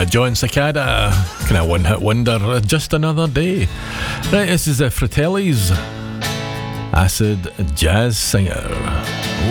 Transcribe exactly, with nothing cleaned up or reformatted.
uh, John Cicada, kind of one hit wonder, uh, Just Another Day. Right, this is the uh, Fratelli's Acid Jazz Singer.